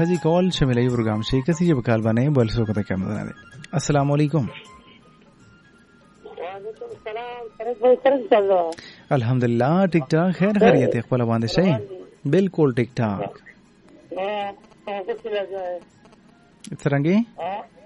خزي کال شاملې پروګرام شي کسي چې بکال باندې بل څه کوته کوم نه دي. السلام علیکم. وعلیکم السلام. څنګه الحمدلله ټیک ټاک خیر خیریت خپل باندې شي بالکل ټیک ټاک. څنګه